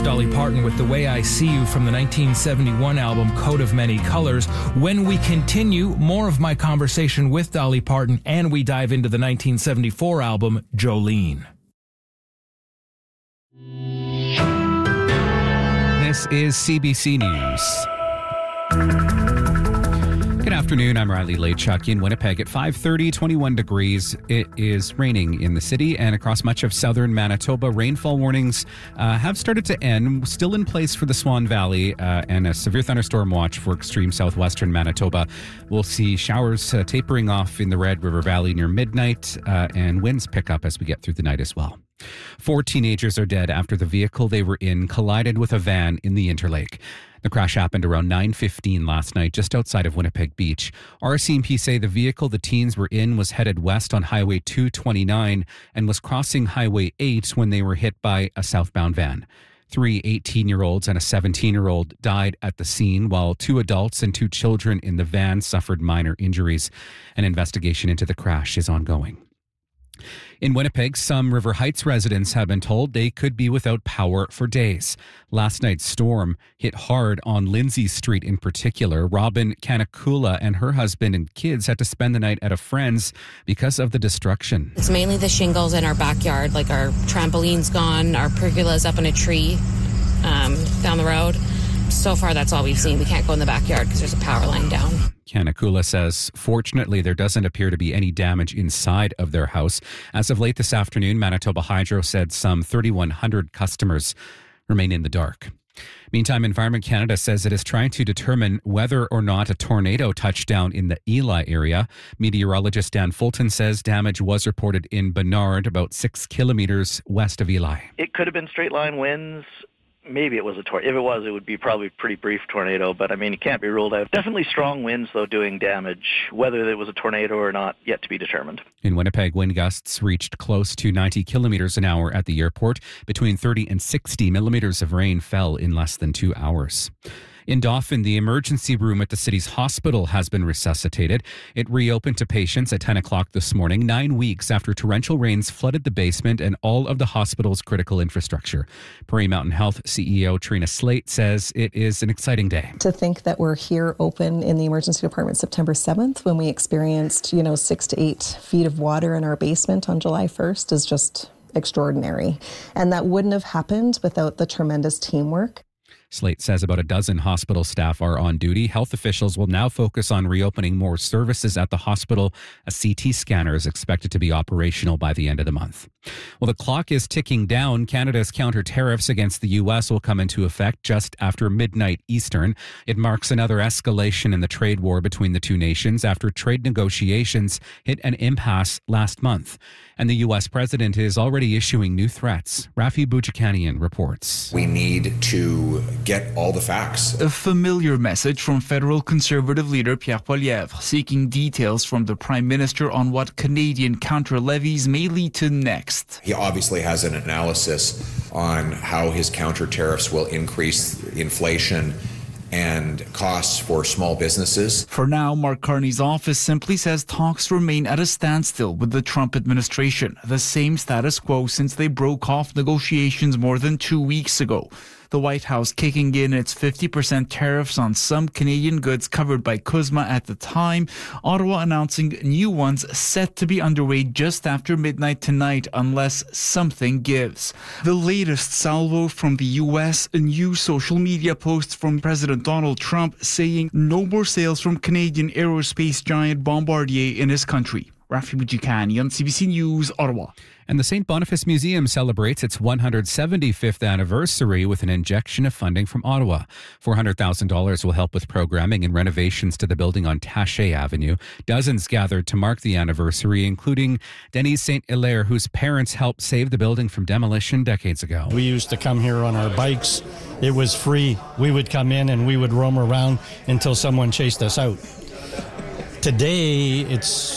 Dolly Parton with The Way I See You from the 1971 album Coat of Many Colors. When we continue, more of my conversation with Dolly Parton, and we dive into the 1974 album Jolene. This is CBC News. Good afternoon, I'm Riley Lachuk in Winnipeg at 5:30, 21 degrees. It is raining in the city and across much of southern Manitoba. Rainfall warnings have started to end, still in place for the Swan Valley, and a severe thunderstorm watch for extreme southwestern Manitoba. We'll see showers tapering off in the Red River Valley near midnight, and winds pick up as we get through the night as well. 4 teenagers are dead after the vehicle they were in collided with a van in the Interlake. The crash happened around 9:15 last night, just outside of Winnipeg Beach. RCMP say the vehicle the teens were in was headed west on Highway 229 and was crossing Highway 8 when they were hit by a southbound van. 3 18-year-olds and a 17-year-old died at the scene, while 2 adults and 2 children in the van suffered minor injuries. An investigation into the crash is ongoing. In Winnipeg, some River Heights residents have been told they could be without power for days. Last night's storm hit hard on Lindsay Street in particular. Robin Canacula and her husband and kids had to spend the night at a friend's because of the destruction. It's mainly the shingles in our backyard, like our trampoline's gone, our pergola's up in a tree down the road. So far, that's all we've seen. We can't go in the backyard because there's a power line down. Canacula says, fortunately, there doesn't appear to be any damage inside of their house. As of late this afternoon, Manitoba Hydro said some 3,100 customers remain in the dark. Meantime, Environment Canada says it is trying to determine whether or not a tornado touched down in the Eli area. Meteorologist Dan Fulton says damage was reported in Bernard, about 6 kilometers west of Eli. It could have been straight line winds. Maybe it was a tornado. If it was, it would be probably a pretty brief tornado, but I mean, it can't be ruled out. Definitely strong winds, though, doing damage. Whether it was a tornado or not, yet to be determined. In Winnipeg, wind gusts reached close to 90 kilometers an hour at the airport. Between 30 and 60 millimeters of rain fell in less than 2 hours. In Dauphin, the emergency room at the city's hospital has been resuscitated. It reopened to patients at 10 o'clock this morning, 9 weeks after torrential rains flooded the basement and all of the hospital's critical infrastructure. Prairie Mountain Health CEO Trina Slate says it is an exciting day. To think that we're here open in the emergency department September 7th when we experienced, 6 to 8 feet of water in our basement on July 1st is just extraordinary. And that wouldn't have happened without the tremendous teamwork. Slate says about a dozen hospital staff are on duty. Health officials will now focus on reopening more services at the hospital. A CT scanner is expected to be operational by the end of the month. Well, the clock is ticking down. Canada's counter tariffs against the U.S. will come into effect just after midnight Eastern. It marks another escalation in the trade war between the two nations after trade negotiations hit an impasse last month. And the U.S. president is already issuing new threats. Rafi Boudjikanian reports. We need to get all the facts. A familiar message from federal Conservative leader Pierre Poilievre, seeking details from the Prime Minister on what Canadian counter-levies may lead to next. He obviously has an analysis on how his counter tariffs will increase inflation and costs for small businesses. For now, Mark Carney's office simply says talks remain at a standstill with the Trump administration, the same status quo since they broke off negotiations more than 2 weeks ago. The White House kicking in its 50% tariffs on some Canadian goods covered by CUSMA at the time. Ottawa announcing new ones set to be underway just after midnight tonight unless something gives. The latest salvo from the U.S., a new social media post from President Donald Trump saying no more sales from Canadian aerospace giant Bombardier in his country. Rafi Boudjikanian on CBC News, Ottawa. And the St. Boniface Museum celebrates its 175th anniversary with an injection of funding from Ottawa. $400,000 will help with programming and renovations to the building on Taché Avenue. Dozens gathered to mark the anniversary, including Denise St. Hilaire, whose parents helped save the building from demolition decades ago. We used to come here on our bikes. It was free. We would come in and we would roam around until someone chased us out. Today, it's